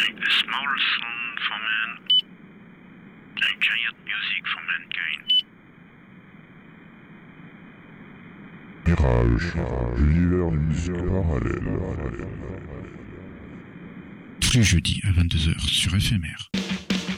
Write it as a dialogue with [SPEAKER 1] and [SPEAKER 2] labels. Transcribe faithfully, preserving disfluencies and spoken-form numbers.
[SPEAKER 1] A small sound for man, a giant music for mankind.
[SPEAKER 2] Mirage, l'univers d'une musique parallèle.
[SPEAKER 3] Tous les jeudis à vingt-deux heures sur F M R.